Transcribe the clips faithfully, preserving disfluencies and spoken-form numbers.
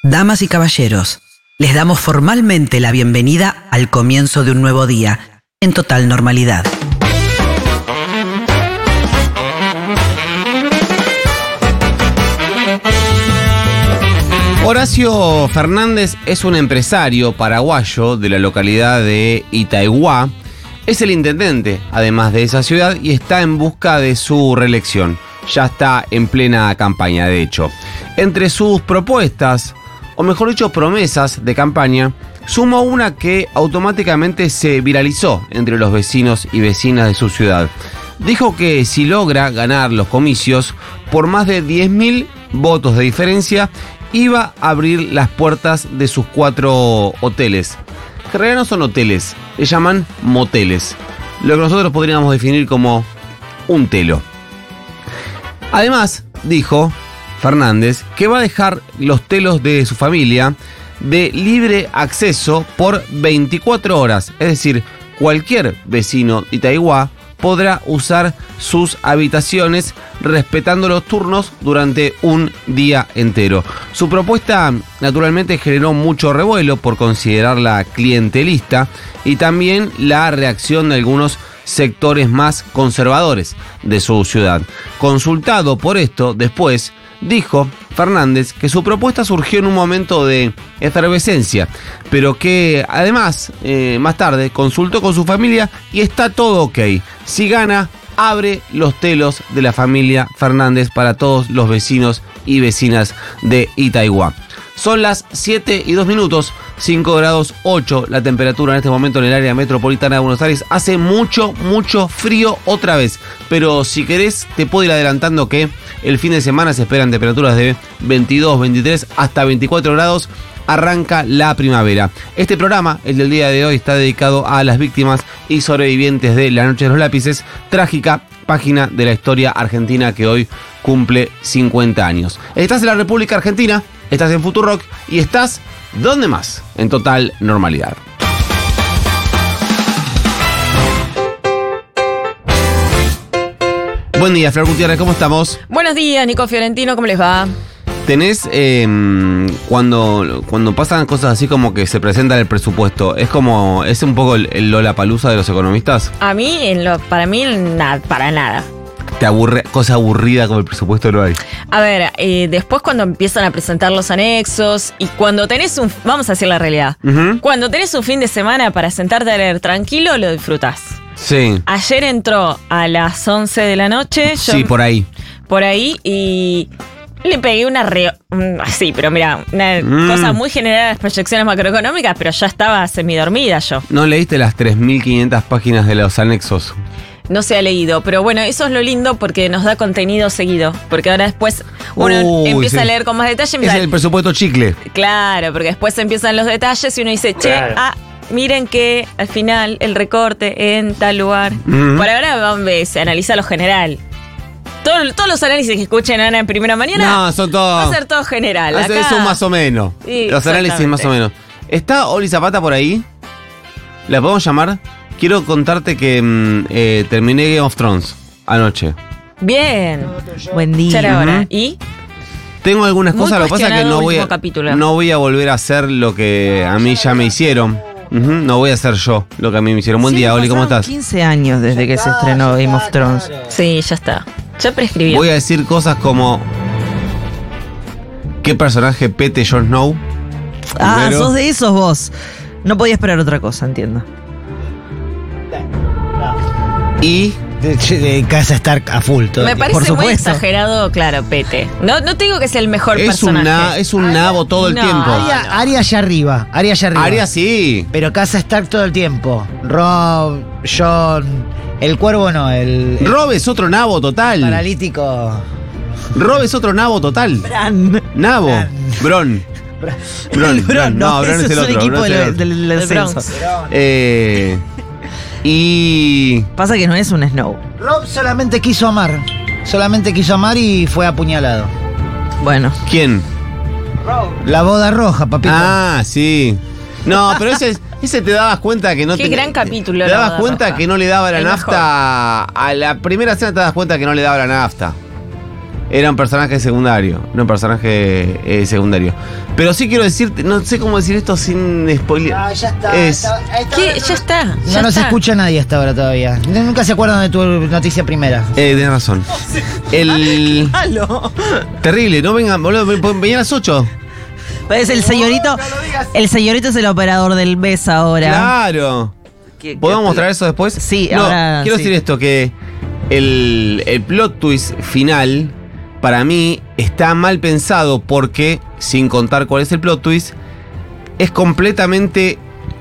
Damas y caballeros, les damos formalmente la bienvenida al comienzo de un nuevo día, en total normalidad. Horacio Fernández es un empresario paraguayo de la localidad de Itaihuá. Es el intendente, además de esa ciudad, y está en busca de su reelección. Ya está en plena campaña, de hecho. Entre sus propuestas, o mejor dicho, promesas de campaña, sumó una que automáticamente se viralizó entre los vecinos y vecinas de su ciudad. Dijo que si logra ganar los comicios por más de diez mil votos de diferencia, iba a abrir las puertas de sus cuatro hoteles. Que en realidad no son hoteles, le llaman moteles. Lo que nosotros podríamos definir como un telo. Además, dijo Fernández que va a dejar los telos de su familia de libre acceso por veinticuatro horas. Es decir, cualquier vecino de Itaihuá podrá usar sus habitaciones respetando los turnos durante un día entero. Su propuesta naturalmente generó mucho revuelo por considerarla clientelista y también la reacción de algunos sectores más conservadores de su ciudad. Consultado por esto, después dijo Fernández que su propuesta surgió en un momento de efervescencia, pero que además, eh, más tarde, consultó con su familia y está todo ok. Si gana, abre los telos de la familia Fernández para todos los vecinos y vecinas de Itaihuá. Son las siete y dos minutos, cinco grados ocho la temperatura en este momento en el área metropolitana de Buenos Aires. Hace mucho, mucho frío otra vez, pero si querés te puedo ir adelantando que el fin de semana se esperan temperaturas de veintidós, veintitrés hasta veinticuatro grados. Arranca la primavera. Este programa, el del día de hoy, está dedicado a las víctimas y sobrevivientes de La Noche de los Lápices, trágica página de la historia argentina que hoy cumple cincuenta años. Estás en la República Argentina, estás en Futurock y estás, ¿dónde más? En total normalidad. Buen día, Flor Gutiérrez, ¿cómo estamos? Buenos días, Nico Fiorentino, ¿cómo les va? Tenés, eh, cuando, cuando pasan cosas así como que se presenta el presupuesto, es como, es un poco el, el Lollapalooza de los economistas. A mí, en lo, para mí, nada, para nada. ¿Te aburre, cosa aburrida como el presupuesto no hay? A ver, eh, después cuando empiezan a presentar los anexos y cuando tenés un, vamos a decir la realidad, uh-huh. Cuando tenés un fin de semana para sentarte a leer tranquilo, lo disfrutás. Sí. Ayer entró a las once de la noche. Yo, sí, por ahí. Por ahí y le pegué una re... Sí, pero mira, una mm. cosa muy general de las proyecciones macroeconómicas, pero ya estaba semidormida yo. ¿No leíste las tres mil quinientas páginas de los anexos? No se ha leído, pero bueno, eso es lo lindo porque nos da contenido seguido. Porque ahora después uno Uy, empieza sí. a leer con más detalle. Es el presupuesto chicle. Claro, porque después empiezan los detalles y uno dice, che, claro. ah, miren que al final el recorte en tal lugar. Mm-hmm. Por ahora hombre, se analiza lo general. Todo, todos los análisis que escuchen Ana en primera mañana no, son todos, va a ser todo general. Acá, eso más o menos. Sí, los análisis más o menos. ¿Está Oli Zapata por ahí? ¿La podemos llamar? Quiero contarte que eh, terminé Game of Thrones anoche. Bien. Buen día. Ya era hora. Uh-huh. ¿Y? Tengo algunas Muy cosas, lo que pasa es que no voy, a, no voy a volver a hacer lo que a mí ya me hicieron. Uh-huh. No voy a hacer yo lo que a mí me hicieron. Buen sí, día, Oli, ¿cómo estás? quince años desde que se estrenó Game of Thrones. Sí, ya está. Ya prescribió. Voy a decir cosas como... ¿Qué personaje pete Jon Snow? Ah, Primero. Sos de esos vos. No podía esperar otra cosa, entiendo. Y... De, de Casa Stark a full todo. Me parece por muy supuesto. exagerado, claro, pete. No, no te digo que es el mejor es personaje. Un na, es un nabo todo el no, tiempo. Arya, no. Arya allá arriba. Arya allá arriba. Arya sí. Pero Casa Stark todo el tiempo. Rob, Jon, el cuervo no, el... el Rob es otro nabo total. Paralítico. Rob es otro nabo total. Bran. Nabo. Bron. Bron. Bron. No, Bron es el otro. Es un equipo Bron del, del, del censo. Eh... Y... Pasa que no es un Snow. Rob solamente quiso amar. Solamente quiso amar y fue apuñalado. Bueno. ¿Quién? La boda roja, papito. Ah, sí. No, pero ese, ese te dabas cuenta que no Qué te... gran capítulo. Te la dabas boda cuenta roja. que no le daba la El nafta... mejor. A la primera cena te das cuenta que no le daba la nafta. Era un personaje secundario. Era un personaje eh, secundario. Pero sí quiero decirte, no sé cómo decir esto sin spoiler. Ah, ya está. Es, está, está ¿Qué? Ya está. No ya nos está. escucha nadie hasta ahora todavía. Nunca se acuerdan de tu noticia primera. eh, tenés razón. El. ¡Halo! Terrible, no vengan, boludo, venía a las ocho. Es el señorito. El señorito es el operador del mes ahora. Claro. Que- ¿Podemos que- mostrar eso después? Sí, no, ahora quiero sí. decir esto, que el, el plot twist final, para mí, está mal pensado porque, sin contar cuál es el plot twist, es completamente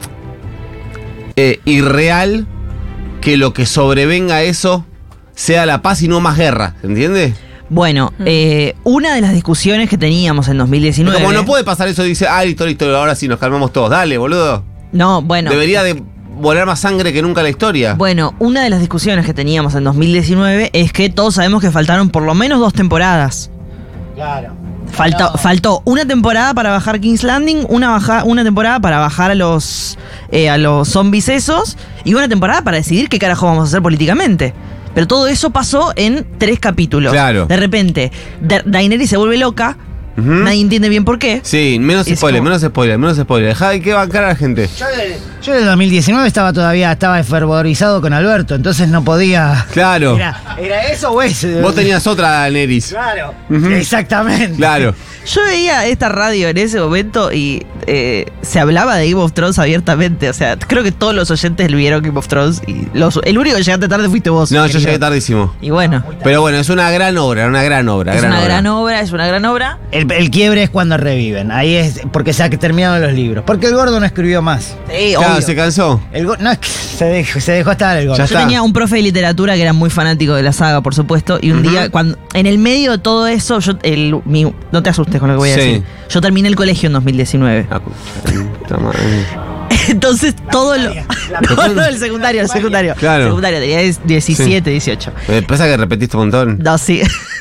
eh, irreal que lo que sobrevenga a eso sea la paz y no más guerra, ¿se entiende? Bueno, eh, una de las discusiones que teníamos en dos mil diecinueve. Como no puede pasar eso, dice, ah, listo, listo, ahora sí nos calmamos todos, dale, boludo. No, bueno. Debería de volar más sangre que nunca en la historia. Bueno, una de las discusiones que teníamos en dos mil diecinueve es que todos sabemos que faltaron por lo menos dos temporadas. Claro. Falta, No. Faltó una temporada para bajar King's Landing, una, baja, una temporada para bajar a los, eh, a los zombies esos y una temporada para decidir qué carajo vamos a hacer políticamente. Pero todo eso pasó en tres capítulos. Claro. De repente, Da- Daenerys se vuelve loca, Ujú. nadie entiende bien por qué. Sí, menos Es spoiler, como- menos spoiler, menos spoiler. Dejá de que bancar a la gente. Yo, de- yo en el dos mil diecinueve estaba todavía estaba fervorizado con Alberto, entonces no podía. Claro. Era, era eso o eso. Vos tenías otra Daenerys. Claro. Ujú. Exactamente. Claro. Yo veía esta radio en ese momento y eh, se hablaba de Game of Thrones abiertamente. O sea, creo que todos los oyentes vieron Game of Thrones y los, el único que llegaste tarde fuiste vos. No, yo querido. llegué tardísimo. Y bueno, Pero bueno, es una gran obra, una gran obra. es una obra. gran obra, es una gran obra. El, el quiebre es cuando reviven. Ahí es porque se han terminado los libros. Porque el gordo no escribió más. Sí, Claro, obvio. se cansó. El go- no es que se dejó, se dejó estar el gordo. Ya Yo está. tenía un profe de literatura que era muy fanático de la saga, por supuesto, y un Ujú. día, cuando en el medio de todo eso, yo, el, mi- no te asustes con lo que voy a Sí. decir. Yo terminé el colegio en dos mil diecinueve. Ah, puta madre. Entonces todo lo... la No, no, el secundario, el secundario. Claro. Secundario, tenía diecisiete, dieciocho. Me pasa que repetiste un montón. No, sí.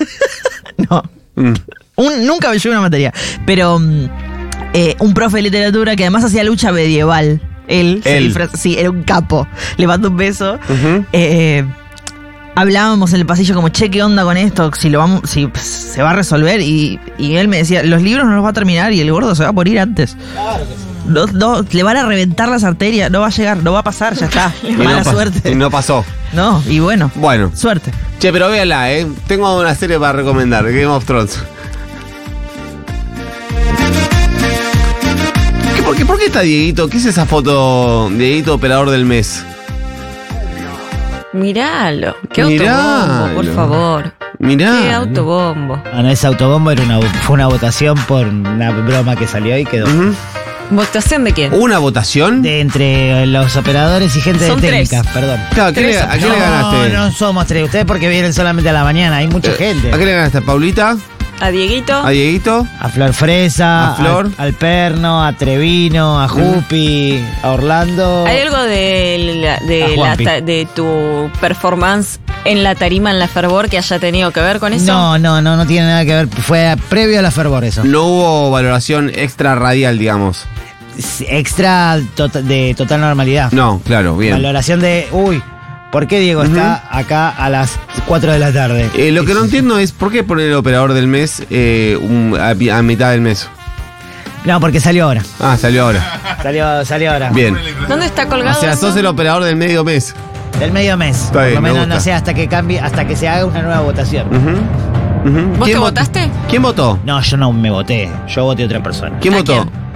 No. Mm. Un- nunca me llevé una materia. Pero mm, eh, un profe de literatura que además hacía lucha medieval. Él, se Él. disfraza- sí, era un capo. Le mando un beso. Ujú. Eh, hablábamos en el pasillo como, che, ¿qué onda con esto? Si lo vamos, si pss, se va a resolver. Y, y él me decía, los libros no los va a terminar y el gordo se va a morir antes. No, no, le van a reventar las arterias, no va a llegar, no va a pasar, ya está. Y Mala no pa- suerte. Y no pasó. No, y bueno, Bueno. suerte. Che, pero véala, ¿eh? Tengo una serie para recomendar, Game of Thrones. ¿Qué, por, qué, ¿Por qué está Dieguito? ¿Qué es esa foto, Dieguito, operador del mes? Miralo. Qué Miralo. autobombo, por favor. Mirá. Qué autobombo. Bueno, ese autobombo era una, fue una votación por una broma que salió y quedó. Ujú. ¿Votación de quién? ¿Hubo una votación? De entre los operadores y gente Son de tres. técnica, perdón. Claro, ¿a qué, le, a qué le ganaste? No, no somos tres. Ustedes porque vienen solamente a la mañana. Hay mucha Eh, gente. ¿A qué le ganaste? ¿A Paulita? ¿A Dieguito? ¿A Dieguito? A Flor Fresa, A Flor. Al, al Perno, a Trevino, a Jupi, a Orlando. ¿Hay algo de, la, A de, la Juanpi. ta- de tu performance en la tarima, en la fervor, que haya tenido que ver con eso? No, no, no, no tiene nada que ver. Fue previo a la fervor eso. No hubo valoración extra radial, digamos. Extra tota- de total normalidad. No, claro, bien. Valoración de, uy, ¿por qué Diego está acá a las cuatro de la tarde? Eh, lo que no entiendo es por qué poner el operador del mes eh, un- a, a mitad del mes. No, porque salió ahora. Ah, salió ahora. Salió, salió ahora. Bien. ¿Dónde está O colgado? sea, eso? sos el operador del medio mes. Del medio mes. Está Por bien, lo me menos, gusta. no sé, hasta que cambie, hasta que se haga una nueva votación. Ujú, ujú. ¿Vos ¿Quién te votó? votaste? ¿Quién votó? No, yo no me voté. Yo voté a otra persona. ¿Quién ¿A votó? quién?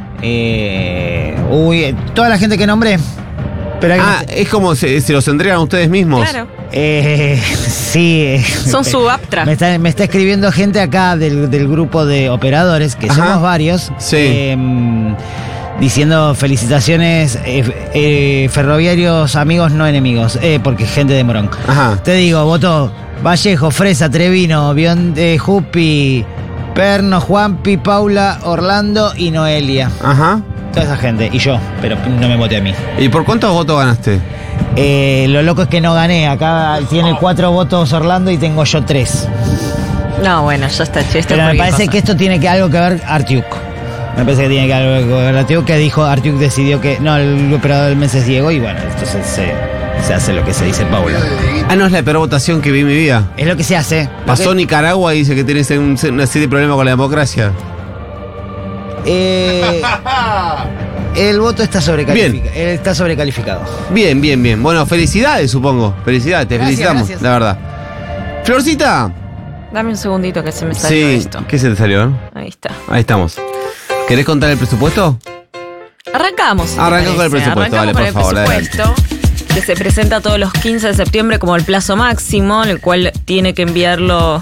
Eh, uy, eh, toda la gente que nombré. Pero hay Ah, una- es como se, se los entregan ustedes mismos. Claro. eh, sí. eh, Son su Aptra. Me está, me está escribiendo gente acá del, del grupo de operadores, que Ajá. somos varios. Sí. eh, diciendo felicitaciones, eh, eh, ferroviarios, amigos, no enemigos. Eh, porque es gente de Morón. Ajá. Te digo, votó Vallejo, Fresa, Trevino, Bion, eh, Jupi, Perno, Juanpi, Paula, Orlando y Noelia. Ajá. Toda esa gente. Y yo, pero no me voté a mí. ¿Y por cuántos votos ganaste? Eh, lo loco es que no gané. Acá tiene cuatro votos Orlando y tengo yo tres. No, bueno, ya está. Esto Pero me parece que esto tiene que algo que ver Artiuk. Me parece que tiene que algo que ver Artiuk, que dijo, Artiuk decidió que. No, el operador del mes es Diego y bueno, entonces se, se hace lo que se dice Paula. Ah, no es la peor votación que vi en mi vida. Es lo que se hace. Pasó Lo que- Nicaragua y dice que tienes un, una serie de problemas con la democracia. Eh, el voto está sobrecalificado. Está sobrecalificado. Bien, bien, bien. Bueno, felicidades, supongo. Felicidades, te Gracias, felicitamos, gracias. la verdad. Florcita. Dame un segundito que se me salió Sí, esto. ¿qué se te salió? Ahí está. Ahí estamos. ¿Querés contar el presupuesto? Arrancamos. si Arrancamos te con el parece. presupuesto, Arrancamos dale, por con el favor, presupuesto, que se presenta todos los quince de septiembre como el plazo máximo, en el cual tiene que enviarlo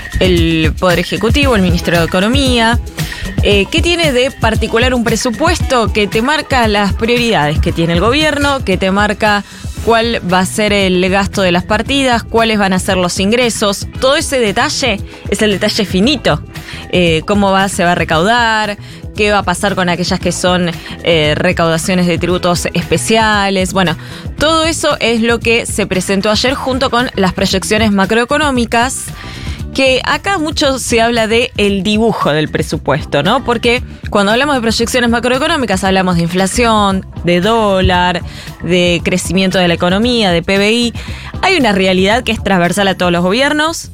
el Poder Ejecutivo, el Ministerio de Economía. Eh, ¿Qué tiene de particular un presupuesto que te marca las prioridades que tiene el gobierno, que te marca cuál va a ser el gasto de las partidas, cuáles van a ser los ingresos? Todo ese detalle es el detalle finito. Eh, cómo va, se va a recaudar, qué va a pasar con aquellas que son eh, recaudaciones de tributos especiales. Bueno, todo eso es lo que se presentó ayer junto con las proyecciones macroeconómicas, que acá mucho se habla de el dibujo del presupuesto, ¿no? Porque cuando hablamos de proyecciones macroeconómicas hablamos de inflación, de dólar, de crecimiento de la economía, de P B I. Hay una realidad que es transversal a todos los gobiernos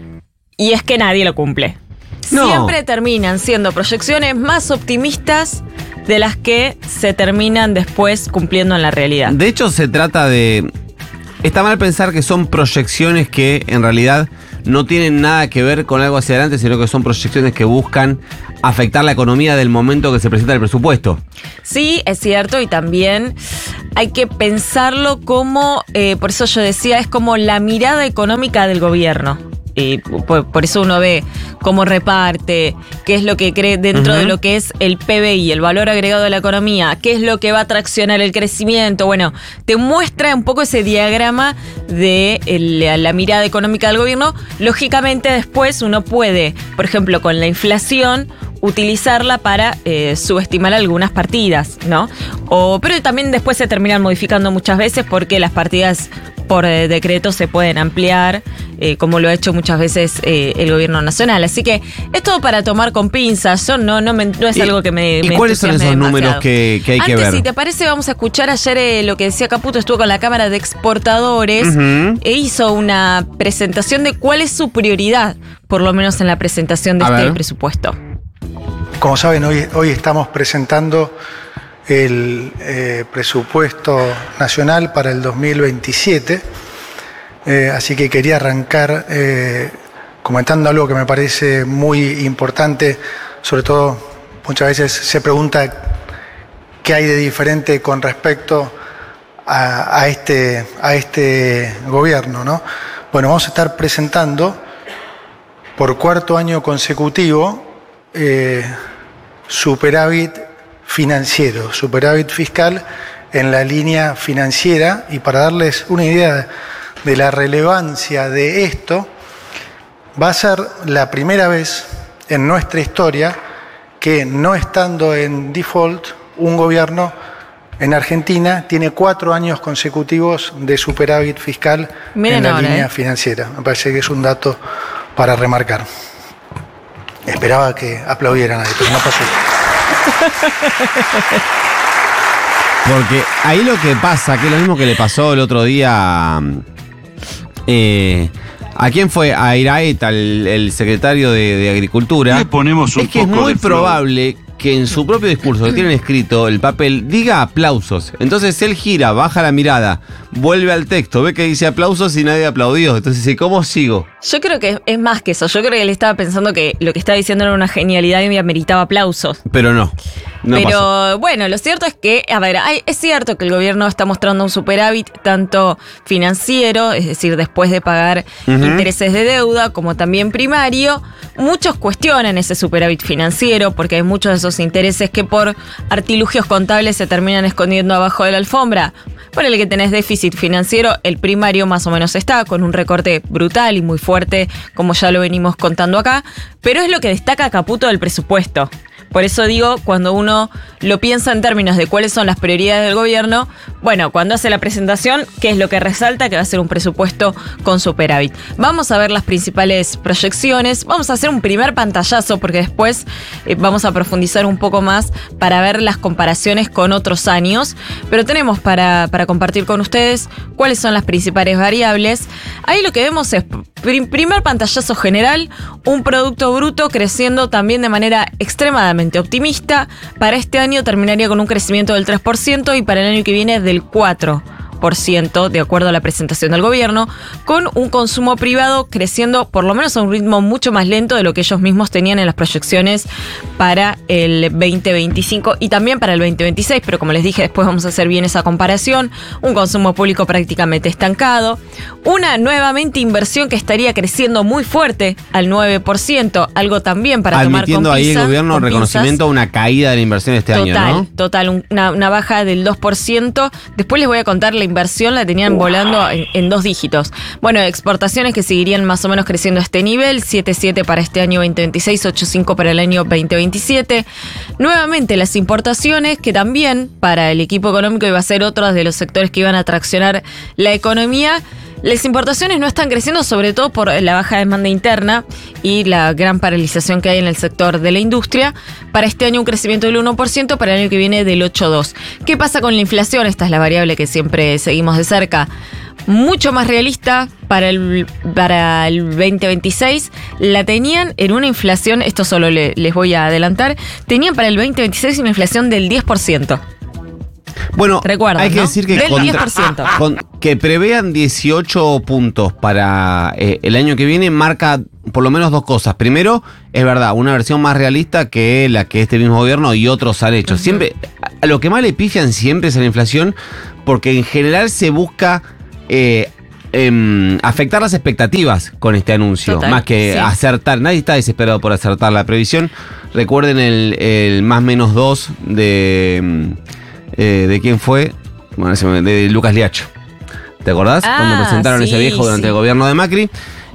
y es que nadie lo cumple. No. Siempre terminan siendo proyecciones más optimistas de las que se terminan después cumpliendo en la realidad. De hecho, se trata de... Está mal pensar que son proyecciones que en realidad no tienen nada que ver con algo hacia adelante, sino que son proyecciones que buscan afectar la economía del momento que se presenta el presupuesto. Sí, es cierto, y también hay que pensarlo como, eh, por eso yo decía, es como la mirada económica del gobierno. Y por, por eso uno ve cómo reparte, qué es lo que cree dentro Uh-huh. de lo que es el P B I, el valor agregado de la economía, qué es lo que va a traccionar el crecimiento. Bueno, te muestra un poco ese diagrama de el- la, la mirada económica del gobierno. Lógicamente después uno puede, por ejemplo, con la inflación, utilizarla para eh, subestimar algunas partidas, ¿no? O, pero también después se terminan modificando muchas veces porque las partidas por eh, decreto se pueden ampliar, eh, como lo ha hecho muchas veces eh, el gobierno nacional. Así que es todo para tomar con pinzas. Yo no, no, me- no es ¿Y- algo que me y me cuáles son entusiasme esos números demasiado. que- que hay que Antes, ver? si te parece, vamos a escuchar ayer eh, lo que decía Caputo. Estuvo con la Cámara de Exportadores Ujú. e hizo una presentación de cuál es su prioridad, por lo menos en la presentación de A este ver. presupuesto. Como saben, hoy, hoy estamos presentando el eh, presupuesto nacional para el dos mil veintisiete, eh, así que quería arrancar eh, comentando algo que me parece muy importante, sobre todo muchas veces se pregunta qué hay de diferente con respecto a, a este, a este gobierno, ¿no? Bueno, vamos a estar presentando por cuarto año consecutivo eh, superávit financiero, superávit fiscal en la línea financiera. Y para darles una idea de la relevancia de esto, va a ser la primera vez en nuestra historia que, no estando en default, un gobierno en Argentina tiene cuatro años consecutivos de superávit fiscal Miren en la ahora, línea ¿eh? financiera. Me parece que es un dato para remarcar. Esperaba que aplaudieran ahí, pero no pasó. Porque ahí lo que pasa, que es lo mismo que le pasó el otro día... eh, ¿A quién fue? A Iraeta, el, el secretario de, de Agricultura. Le ponemos un es que es poco muy de flor. probable que en su propio discurso que tienen escrito el papel diga aplausos. Entonces él gira, baja la mirada, vuelve al texto, ve que dice aplausos y nadie aplaudió. Entonces dice, ¿cómo sigo? Yo creo que es más que eso. Yo creo que él estaba pensando que lo que estaba diciendo era una genialidad y me ameritaba aplausos. Pero no. No Pero pasó. bueno, lo cierto es que, a ver, hay- es cierto que el gobierno está mostrando un superávit tanto financiero, es decir, después de pagar Ujú. intereses de deuda, como también primario. Muchos cuestionan ese superávit financiero porque hay muchos de esos intereses que por artilugios contables se terminan escondiendo abajo de la alfombra. Ponele que tenés déficit financiero, el primario más o menos está, con un recorte brutal y muy fuerte, como ya lo venimos contando acá, pero es lo que destaca Caputo del presupuesto. Por eso digo, cuando uno lo piensa en términos de cuáles son las prioridades del gobierno, bueno, cuando hace la presentación, ¿qué es lo que resalta? Que va a ser un presupuesto con superávit. Vamos a ver las principales proyecciones, vamos a hacer un primer pantallazo porque después eh, vamos a profundizar un poco más para ver las comparaciones con otros años, pero tenemos para, para compartir con ustedes cuáles son las principales variables. Ahí lo que vemos es, pr- primer pantallazo general, un Producto Bruto creciendo también de manera extremadamente optimista. Para este año terminaría con un crecimiento del tres por ciento y para el año que viene del cuatro por ciento, de acuerdo a la presentación del gobierno, con un consumo privado creciendo por lo menos a un ritmo mucho más lento de lo que ellos mismos tenían en las proyecciones para el veinte veinticinco y también para el veinte veintiséis, pero como les dije, después vamos a hacer bien esa comparación. Un consumo público prácticamente estancado, una nuevamente inversión que estaría creciendo muy fuerte al nueve por ciento, algo también para tomar con admitiendo ahí el gobierno reconocimiento a una caída de la inversión este total, año, ¿no? Total, una, una baja del dos por ciento. Después les voy a contar la inversión, la tenían wow. volando en, en dos dígitos. Bueno, exportaciones que seguirían más o menos creciendo a este nivel, siete coma siete para este año veinte veintiséis, ocho coma cinco para el año veinte veintisiete. Nuevamente las importaciones, que también para el equipo económico iba a ser otro de los sectores que iban a traccionar la economía. Las importaciones no están creciendo, sobre todo por la baja demanda interna y la gran paralización que hay en el sector de la industria. Para este año un crecimiento del uno por ciento, para el año que viene del ocho coma dos por ciento. ¿Qué pasa con la inflación? Esta es la variable que siempre seguimos de cerca. Mucho más realista para el, para el veinte veintiséis. La tenían en una inflación, esto solo le, les voy a adelantar, tenían para el veinte veintiséis una inflación del diez por ciento. Bueno, recuerdan, hay que ¿no? decir que, del contra, diez por ciento. Con, que prevean dieciocho puntos para eh, el año que viene marca por lo menos dos cosas. Primero, es verdad, una versión más realista que la que este mismo gobierno y otros han hecho. Uh-huh. Siempre, a lo que más le pifian siempre es a la inflación, porque en general se busca eh, eh, afectar las expectativas con este anuncio, Total, más que sí. acertar. Nadie está desesperado por acertar la previsión. Recuerden el, el más menos dos de... Eh, ¿de quién fue? Bueno, de Lucas Liacho. ¿Te acordás? Ah, Cuando presentaron sí, ese viejo durante sí. el gobierno de Macri.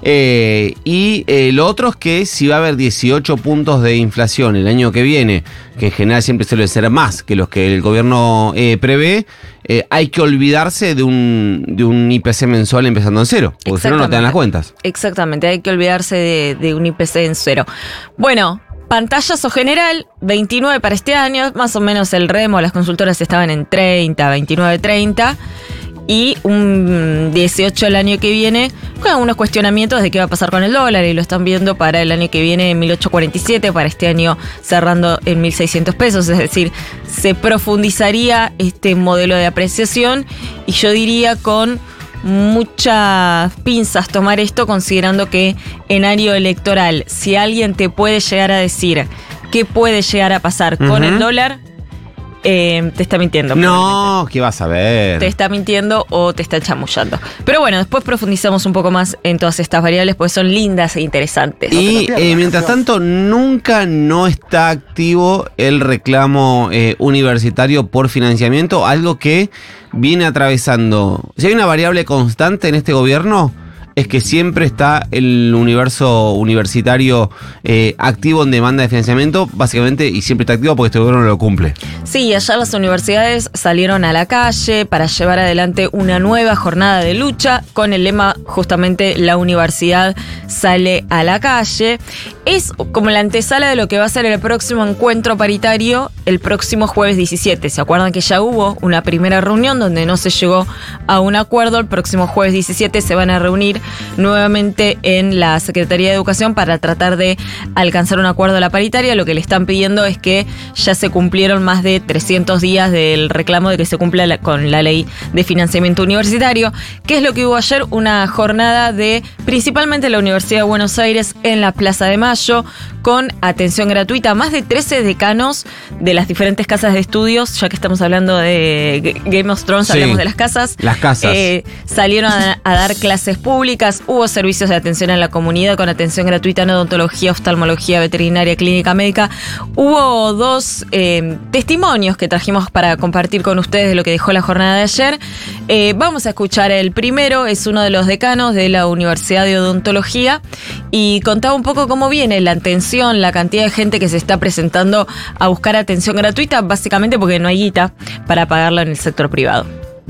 Eh, y eh, lo otro es que si va a haber dieciocho puntos de inflación el año que viene, que en general siempre suele ser más que los que el gobierno eh, prevé, eh, hay que olvidarse de un, de un I P C mensual empezando en cero, porque si no, no te dan las cuentas. Exactamente, hay que olvidarse de, de un I P C en cero. Bueno, pantallazo general, veintinueve para este año, más o menos el remo, las consultoras estaban en treinta, veintinueve, treinta, y un dieciocho el año que viene, con algunos cuestionamientos de qué va a pasar con el dólar, y lo están viendo para el año que viene en mil ochocientos cuarenta y siete, para este año cerrando en mil seiscientos pesos, es decir, se profundizaría este modelo de apreciación, y yo diría con muchas pinzas tomar esto, considerando que en año electoral, si alguien te puede llegar a decir qué puede llegar a pasar uh-huh. con el dólar, eh, te está mintiendo. No, ¿qué vas a ver? Te está mintiendo o te está chamullando. Pero bueno, después profundizamos un poco más en todas estas variables, porque son lindas e interesantes. Y eh, mientras tanto, nunca no está activo el reclamo eh, universitario por financiamiento, algo que viene atravesando. Si hay una variable constante en este gobierno, es que siempre está el universo universitario eh, activo en demanda de financiamiento, básicamente, y siempre está activo porque este gobierno lo cumple. Sí, ayer las universidades salieron a la calle para llevar adelante una nueva jornada de lucha con el lema justamente la universidad sale a la calle. Es como la antesala de lo que va a ser el próximo encuentro paritario el próximo jueves diecisiete. ¿Se acuerdan que ya hubo una primera reunión donde no se llegó a un acuerdo? El próximo jueves diecisiete se van a reunir nuevamente en la Secretaría de Educación para tratar de alcanzar un acuerdo a la paritaria. Lo que le están pidiendo es que ya se cumplieron más de trescientos días del reclamo de que se cumpla la, con la ley de financiamiento universitario. ¿Qué es lo que hubo ayer? Una jornada de principalmente la Universidad de Buenos Aires en la Plaza de Mayo, con atención gratuita. Más de trece decanos de las diferentes casas de estudios, ya que estamos hablando de Game of Thrones, sí, hablamos de las casas. Las casas. Eh, salieron a, a dar clases públicas. públicas, hubo servicios de atención a la comunidad con atención gratuita en odontología, oftalmología, veterinaria, clínica médica. Hubo dos eh, testimonios que trajimos para compartir con ustedes de lo que dejó la jornada de ayer. Eh, vamos a escuchar el primero, es uno de los decanos de la Universidad de Odontología y contaba un poco cómo viene la atención, la cantidad de gente que se está presentando a buscar atención gratuita, básicamente porque no hay guita para pagarla en el sector privado.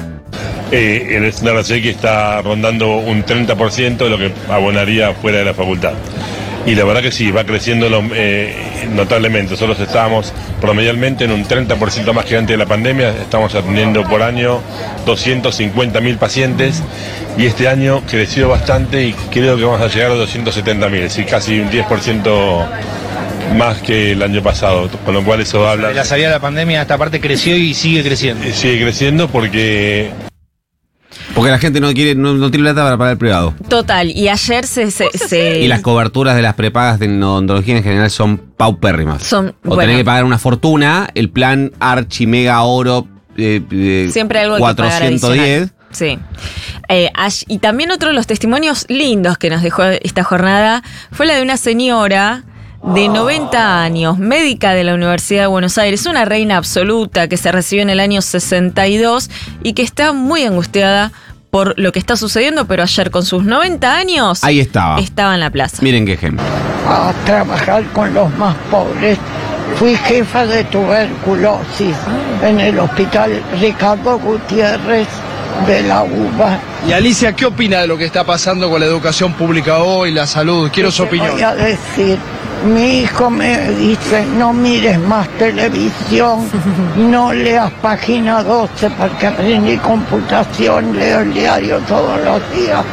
Eh, el estándar que está rondando un treinta por ciento de lo que abonaría fuera de la facultad. Y la verdad que sí, va creciendo eh, notablemente. Nosotros estábamos promedialmente en un treinta por ciento más que antes de la pandemia. Estamos atendiendo por año doscientos cincuenta mil pacientes y este año creció bastante y creo que vamos a llegar a doscientos setenta mil, es decir, casi un diez por ciento más que el año pasado, con lo cual eso habla... De la salida de la pandemia esta parte creció y sigue creciendo. Sigue creciendo porque... Porque la gente no quiere, no, no tiene plata para pagar el privado. Total, y ayer se... se, se... Y las coberturas de las prepagas de odontología en general son paupérrimas. Son, o bueno. tenés que pagar una fortuna, el plan Archi Mega Oro eh, eh, Siempre algo cuatrocientos diez. Sí. Eh, y también otro de los testimonios lindos que nos dejó esta jornada fue la de una señora de noventa años, médica de la Universidad de Buenos Aires, una reina absoluta que se recibió en el año sesenta y dos y que está muy angustiada por lo que está sucediendo, pero ayer con sus noventa años ahí estaba, estaba en la plaza. Miren qué ejemplo. A trabajar con los más pobres. Fui jefa de tuberculosis en el hospital Ricardo Gutiérrez de la U B A. Y Alicia, ¿qué opina de lo que está pasando con la educación pública hoy, la salud? Quiero su opinión. Voy a decir, mi hijo me dice, no mires más televisión, no leas página doce porque aprendí computación, leo el diario todos los días.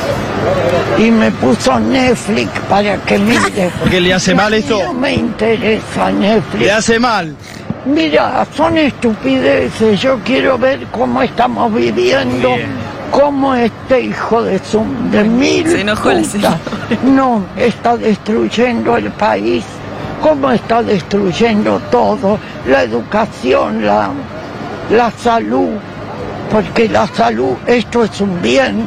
Y me puso Netflix para que mire. ¿Por qué le hace mal esto? No me interesa Netflix. ¿Le hace mal? Mira, son estupideces. Yo quiero ver cómo estamos viviendo, cómo este hijo de su de mil Se enojó la señora. no está destruyendo el país, cómo está destruyendo todo, la educación, la, la salud, porque la salud, esto es un bien,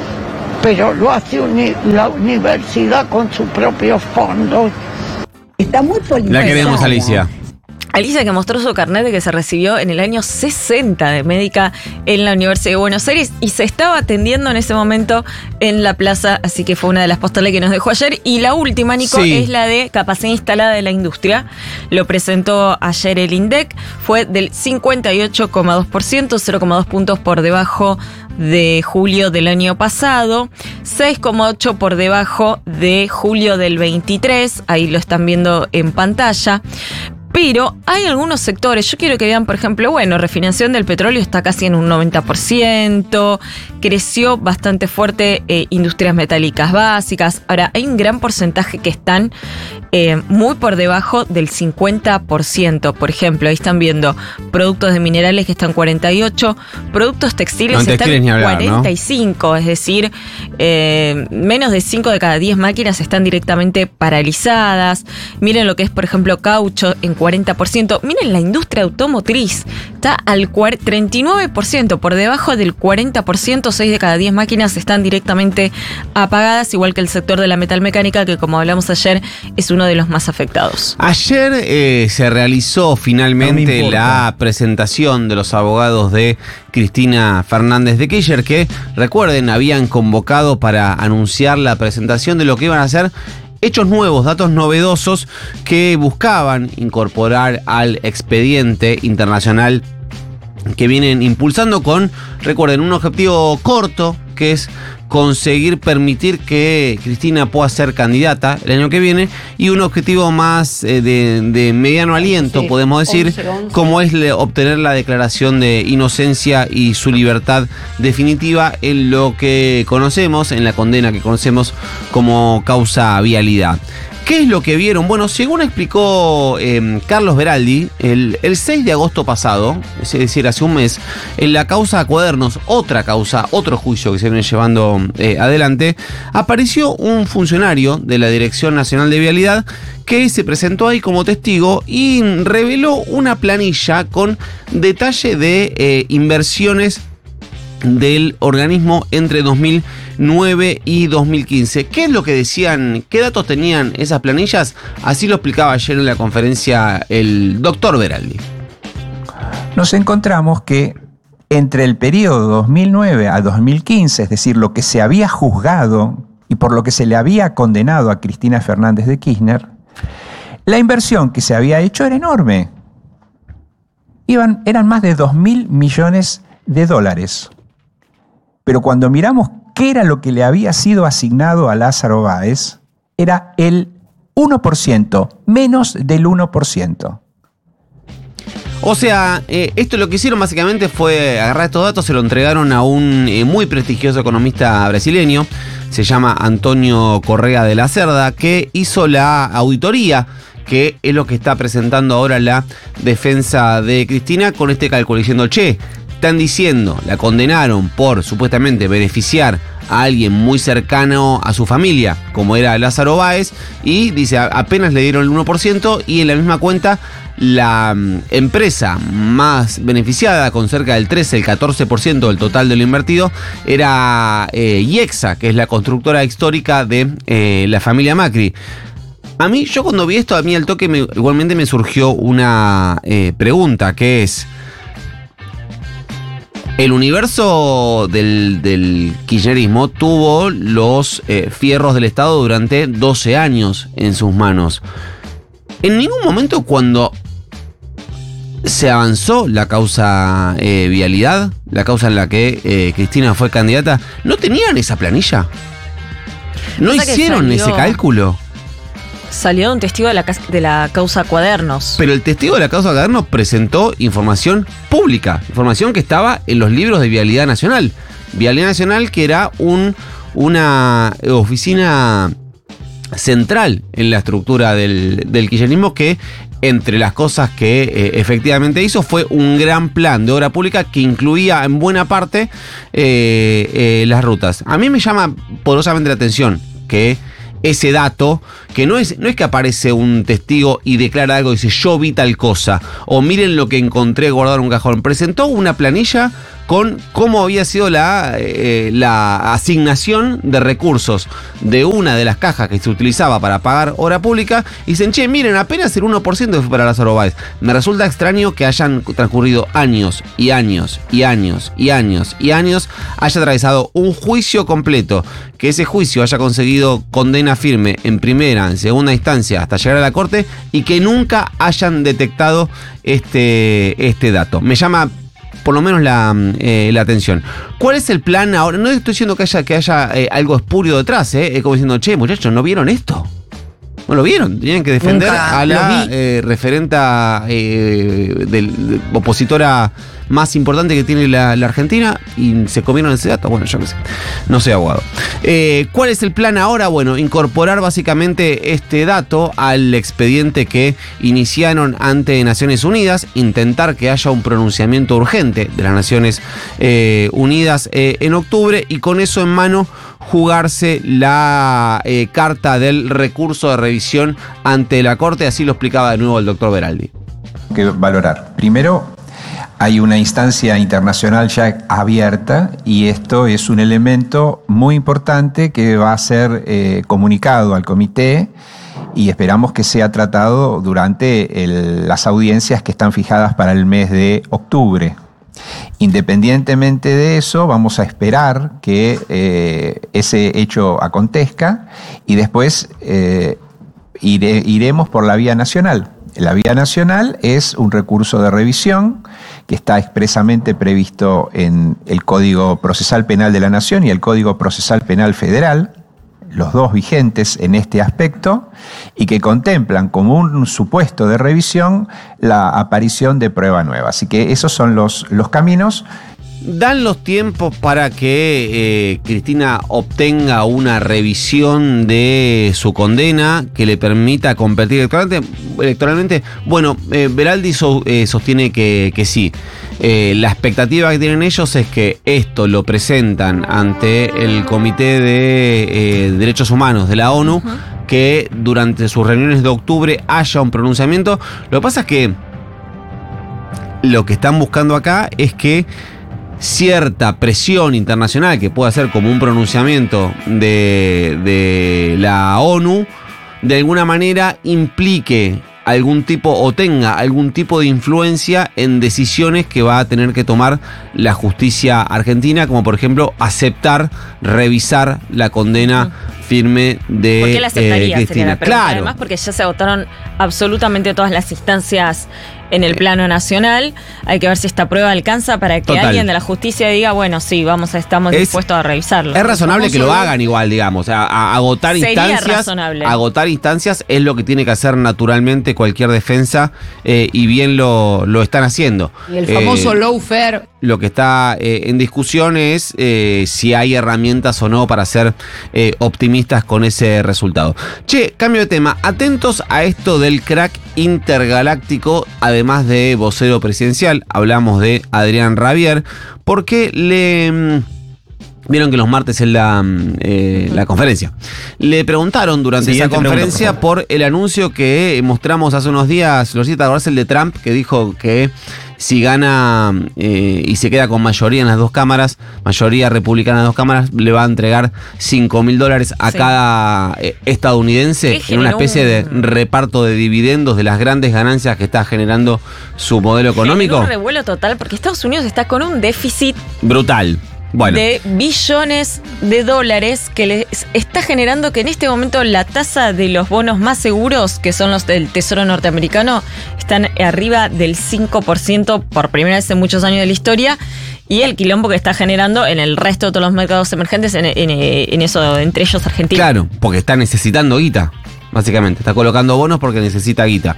pero lo hace uni, la universidad con sus propios fondos. Está muy politizada. La queremos, Alicia. Alicia, que mostró su carnet de que se recibió en el año sesenta de médica en la Universidad de Buenos Aires y se estaba atendiendo en ese momento en la plaza, así que fue una de las postales que nos dejó ayer. Y la última, Nico, sí, es la de capacidad instalada de la industria. Lo presentó ayer el INDEC, fue del cincuenta y ocho coma dos por ciento, cero coma dos puntos por debajo de julio del año pasado, seis coma ocho por debajo de julio del veintitrés, ahí lo están viendo en pantalla. Pero hay algunos sectores, yo quiero que vean, por ejemplo, bueno, refinanciación del petróleo está casi en un noventa por ciento, creció bastante fuerte eh, industrias metálicas básicas. Ahora, hay un gran porcentaje que están eh, muy por debajo del cincuenta por ciento. Por ejemplo, ahí están viendo productos de minerales que están cuarenta y ocho, productos textiles no, están textiles hablar, cuarenta y cinco, ¿no? Es decir, eh, menos de cinco de cada diez máquinas están directamente paralizadas. Miren lo que es, por ejemplo, caucho en cuarenta por ciento. Miren la industria automotriz, está al treinta y nueve por ciento, por debajo del cuarenta por ciento, seis de cada diez máquinas están directamente apagadas, igual que el sector de la metalmecánica, que como hablamos ayer, es uno de los más afectados. Ayer eh, se realizó finalmente no la presentación de los abogados de Cristina Fernández de Kirchner, que, recuerden, habían convocado para anunciar la presentación de lo que iban a hacer hechos nuevos, datos novedosos que buscaban incorporar al expediente internacional que vienen impulsando con, recuerden, un objetivo corto, que es conseguir permitir que Cristina pueda ser candidata el año que viene, y un objetivo más eh, de, de mediano aliento, sí, podemos decir, once, once. Como es le, obtener la declaración de inocencia y su libertad definitiva en lo que conocemos, en la condena que conocemos como causa vialidad. ¿Qué es lo que vieron? Bueno, según explicó eh, Carlos Beraldi, el, el seis de agosto pasado, es decir, hace un mes, en la causa Cuadernos, otra causa, otro juicio que se viene llevando eh, adelante, apareció un funcionario de la Dirección Nacional de Vialidad que se presentó ahí como testigo y reveló una planilla con detalle de eh, inversiones del organismo entre dos mil nueve y dos mil quince. ¿Qué es lo que decían? ¿Qué datos tenían esas planillas? Así lo explicaba ayer en la conferencia el doctor Veraldi. Nos encontramos que entre el periodo dos mil nueve a dos mil quince, es decir, lo que se había juzgado y por lo que se le había condenado a Cristina Fernández de Kirchner, la inversión que se había hecho era enorme. Iban, eran más de dos mil millones de dólares. Pero cuando miramos qué era lo que le había sido asignado a Lázaro Báez, era el uno por ciento, menos del uno por ciento. O sea, eh, esto lo que hicieron básicamente fue agarrar estos datos, se lo entregaron a un eh, muy prestigioso economista brasileño, se llama Antonio Correa de la Cerda, que hizo la auditoría, que es lo que está presentando ahora la defensa de Cristina con este cálculo, diciendo, che, están diciendo, la condenaron por supuestamente beneficiar a alguien muy cercano a su familia, como era Lázaro Báez, y dice, apenas le dieron el uno por ciento, y en la misma cuenta la mm, empresa más beneficiada, con cerca del trece, el catorce por ciento del total de lo invertido, era eh, IEXA, que es la constructora histórica de eh, la familia Macri. A mí, yo cuando vi esto, a mí al toque me, igualmente me surgió una eh, pregunta, que es, el universo del, del kirchnerismo tuvo los eh, fierros del Estado durante doce años en sus manos. En ningún momento cuando se avanzó la causa eh, vialidad, la causa en la que eh, Cristina fue candidata, ¿no tenían esa planilla? ¿No hicieron salió, ese cálculo? Salió un testigo de la, de la causa Cuadernos. Pero el testigo de la causa Cuadernos presentó información pública, información que estaba en los libros de Vialidad Nacional. Vialidad Nacional, que era un, una oficina central en la estructura del, del kirchnerismo, que entre las cosas que eh, efectivamente hizo fue un gran plan de obra pública que incluía en buena parte eh, eh, las rutas. A mí me llama poderosamente la atención que ese dato, que no es, no es que aparece un testigo y declara algo y dice yo vi tal cosa, o miren lo que encontré guardado en un cajón. Presentó una planilla con cómo había sido la, eh, la asignación de recursos de una de las cajas que se utilizaba para pagar obra pública, y dicen, che, miren, apenas el uno por ciento fue para Lázaro Báez. Me resulta extraño que hayan transcurrido años y años y años y años y años, haya atravesado un juicio completo, que ese juicio haya conseguido condena firme en primera, en segunda instancia, hasta llegar a la corte, y que nunca hayan detectado este, este dato. Me llama por lo menos la, eh, la atención. ¿Cuál es el plan ahora? No estoy diciendo que haya, que haya eh, algo espurio detrás, ¿eh? Es como diciendo, che, muchachos, ¿no vieron esto? No lo vieron. Tenían que defender Nunca a la eh, referenta eh, del, de, opositora más importante que tiene la, la Argentina, y se comieron ese dato. Bueno, yo qué sé. No soy abogado. Eh, ¿Cuál es el plan ahora? Bueno, incorporar básicamente este dato al expediente que iniciaron ante Naciones Unidas, intentar que haya un pronunciamiento urgente de las Naciones eh, Unidas eh, en octubre, y con eso en mano jugarse la eh, carta del recurso de revisión ante la Corte. Así lo explicaba de nuevo el doctor Veraldi. Que valorar. Primero, hay una instancia internacional ya abierta, y esto es un elemento muy importante que va a ser eh, comunicado al comité, y esperamos que sea tratado durante el, las audiencias que están fijadas para el mes de octubre. Independientemente de eso, vamos a esperar que eh, ese hecho acontezca, y después eh, ire, iremos por la vía nacional. La vía nacional es un recurso de revisión que está expresamente previsto en el Código Procesal Penal de la Nación y el Código Procesal Penal Federal, los dos vigentes en este aspecto, y que contemplan como un supuesto de revisión la aparición de prueba nueva. Así que esos son los, los caminos. ¿Dan los tiempos para que eh, Cristina obtenga una revisión de su condena que le permita competir electoralmente? electoralmente? Bueno, eh, Veraldi so, eh, sostiene que, que sí. Eh, la expectativa que tienen ellos es que esto lo presentan ante el Comité de eh, Derechos Humanos de la ONU, uh-huh. que durante sus reuniones de octubre haya un pronunciamiento. Lo que pasa es que lo que están buscando acá es que cierta presión internacional que pueda ser como un pronunciamiento de, de la ONU, de alguna manera implique algún tipo o tenga algún tipo de influencia en decisiones que va a tener que tomar la justicia argentina, como por ejemplo aceptar, revisar la condena firme de ¿Por qué la aceptaría? eh, Cristina. Sería la pregunta. Claro. Además, porque ya se agotaron absolutamente todas las instancias en el plano nacional. Hay que ver si esta prueba alcanza para que Total. alguien de la justicia diga, bueno, sí, vamos a, estamos Es- dispuestos a revisarlo. Es razonable que lo hagan igual, digamos. A, a- agotar Sería instancias. razonable. Agotar instancias es lo que tiene que hacer naturalmente cualquier defensa, eh, y bien lo, lo están haciendo. Y el famoso Eh, lawfare. Lo que está eh, en discusión es eh, si hay herramientas o no para ser eh, optimistas con ese resultado. Che, cambio de tema. Atentos a esto del crack intergaláctico, además de vocero presidencial. Hablamos de Adrián Rabier, porque le... mm, Vieron que los martes es la, mm, eh, la conferencia. Le preguntaron durante Siguiente esa pregunta, conferencia por por el anuncio que mostramos hace unos días, Lorcita, ¿te acordás el de Trump que dijo que si gana eh, y se queda con mayoría en las dos cámaras, mayoría republicana en las dos cámaras, le va a entregar cinco mil dólares a Sí. cada eh, estadounidense Que en una generó especie de un- reparto de dividendos de las grandes ganancias que está generando su modelo económico? Generó un revuelo total porque Estados Unidos está con un déficit Brutal. Bueno. de billones de dólares que les está generando que en este momento la tasa de los bonos más seguros, que son los del Tesoro norteamericano, están arriba del cinco por ciento por primera vez en muchos años de la historia, y el quilombo que está generando en el resto de todos los mercados emergentes, en, en- en eso, entre ellos Argentina. Claro, porque está necesitando guita. Básicamente, está colocando bonos porque necesita guita.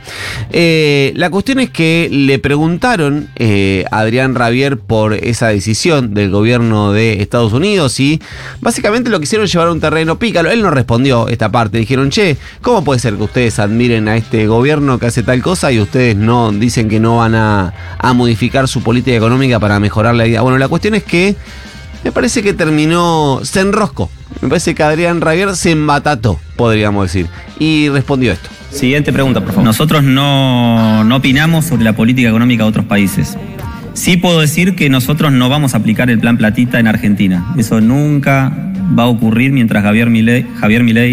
Eh, la cuestión es que le preguntaron eh, a Adrián Rabier por esa decisión del gobierno de Estados Unidos y básicamente lo quisieron llevar a un terreno pícaro. Él no respondió esta parte. Dijeron, che, ¿cómo puede ser que ustedes admiren a este gobierno que hace tal cosa y ustedes no dicen que no van a, a modificar su política económica para mejorar la vida? Bueno, la cuestión es que me parece que terminó, se enroscó. Me parece que Adrián Rabier se embatató, podríamos decir. Y respondió esto. Siguiente pregunta, por favor. Nosotros no, no opinamos sobre la política económica de otros países. Sí puedo decir que nosotros no vamos a aplicar el plan Platita en Argentina. Eso nunca va a ocurrir mientras Javier Milei, Javier Milei